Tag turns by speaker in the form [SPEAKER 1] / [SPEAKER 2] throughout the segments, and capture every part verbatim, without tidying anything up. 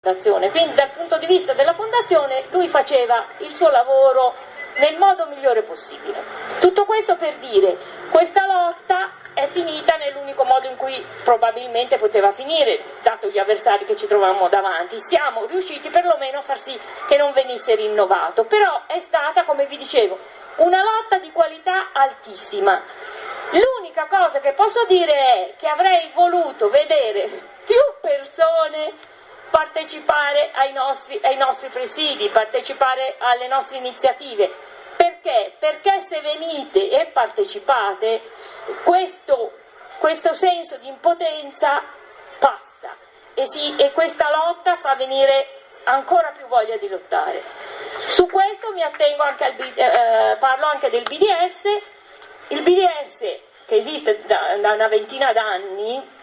[SPEAKER 1] Quindi dal punto di vista della fondazione lui faceva il suo lavoro nel modo migliore possibile. Tutto questo per dire, questa lotta è finita nell'unico modo in cui probabilmente poteva finire, dato gli avversari che ci trovavamo davanti. Siamo riusciti perlomeno a far sì che non venisse rinnovato, però è stata, come vi dicevo, una lotta di qualità altissima. L'unica cosa che posso dire è che avrei voluto vedere più persone partecipare ai nostri, ai nostri presidi, partecipare alle nostre iniziative. Perché? Perché se venite e partecipate, questo, questo senso di impotenza passa e, si, e questa lotta fa venire ancora più voglia di lottare. Su questo mi attengo anche al, eh, parlo anche del B D S. Il B D S, che esiste da, da una ventina d'anni,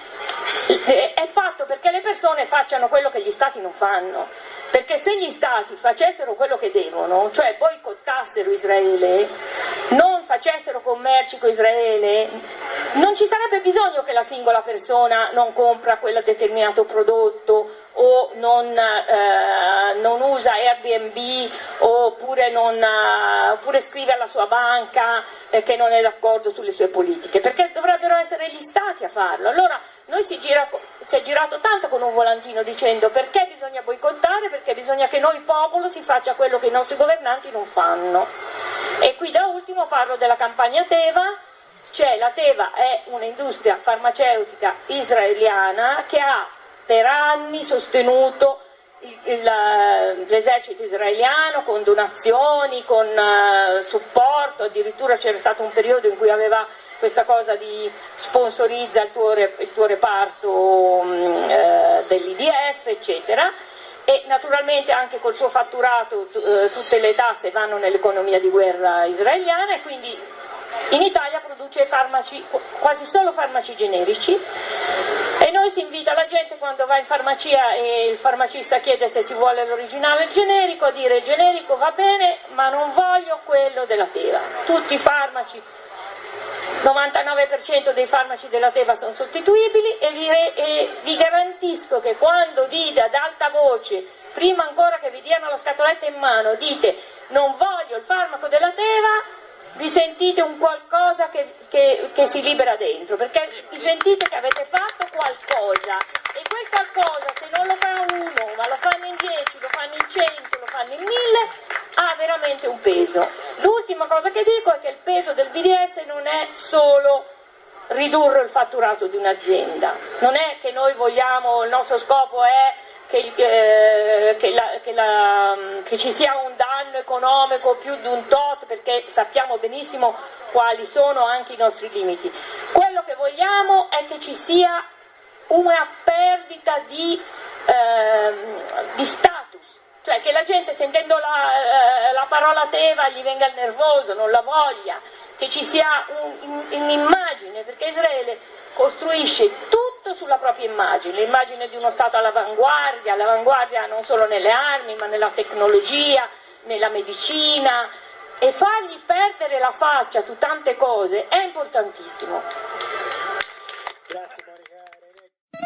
[SPEAKER 1] è fatto perché le persone facciano quello che gli stati non fanno, perché se gli stati facessero quello che devono, cioè boicottassero Israele, non facessero commerci con Israele, non ci sarebbe bisogno che la singola persona non compra quel determinato prodotto o non, eh, non usa Airbnb oppure, non, eh, oppure scrive alla sua banca eh, che non è d'accordo sulle sue politiche, perché dovrebbero essere gli stati a farlo. Allora noi si, gira, si è girato tanto con un volantino dicendo perché bisogna boicottare, perché bisogna che noi popolo si faccia quello che i nostri governanti non fanno. E qui da ultimo parlo della campagna Teva. Cioè, la Teva è un'industria farmaceutica israeliana che ha per anni sostenuto l'esercito israeliano con donazioni, con uh, supporto, addirittura c'era stato un periodo in cui aveva questa cosa di sponsorizza il tuo, il tuo reparto um, uh, dell'I D F, eccetera, e naturalmente anche col suo fatturato uh, tutte le tasse vanno nell'economia di guerra israeliana, e quindi in Italia produce farmaci, quasi solo farmaci generici, e noi si invita la gente quando va in farmacia e il farmacista chiede se si vuole l'originale o il generico a dire il generico va bene ma non voglio quello della Teva. Tutti i farmaci, novantanove per cento dei farmaci della Teva sono sostituibili, e vi, e vi garantisco che quando dite ad alta voce, prima ancora che vi diano la scatoletta in mano, dite non voglio il farmaco della Teva, vi sentite un qualcosa che, che, che si libera dentro, perché vi sentite che avete fatto qualcosa, e quel qualcosa, se non lo fa uno, ma lo fanno in dieci, lo fanno in cento, lo fanno in mille, ha veramente un peso. L'ultima cosa che dico è che il peso del B D S non è solo ridurre il fatturato di un'azienda, non è che noi vogliamo, il nostro scopo è Che, eh, che, la, che, la, che ci sia un danno economico più di un tot, perché sappiamo benissimo quali sono anche i nostri limiti. Quello che vogliamo è che ci sia una perdita di, eh, di status, cioè che la gente sentendo la, la parola Teva gli venga il nervoso, non la voglia, che ci sia un'immagine, un perché Israele costruisce tutto sulla propria immagine, l'immagine di uno Stato all'avanguardia, all'avanguardia non solo nelle armi ma nella tecnologia, nella medicina, e fargli perdere la faccia su tante cose è importantissimo.